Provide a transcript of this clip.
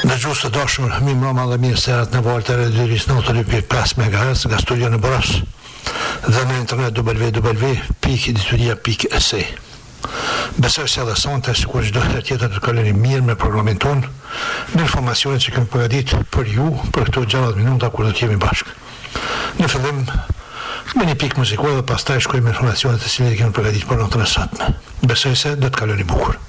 Në gjusë të dashur, mi mroma dhe mirë serat në valët e redhyris në 92.5 MHz nga studio në Boras dhe në internet www.editoria.s. Besoj se edhe sante, si kur çdo herë tjetër të kaloni mirë me programin tonë, me informacionet që kemi përgatitur për ju për këto 60 minuta kur do të jemi bashkë. Në fillim me një pikë muzikore dhe pastaj shkojmë informacionet të cilat kemi përgatitur për natën e sotme. Besoj se do të kaloni bukur.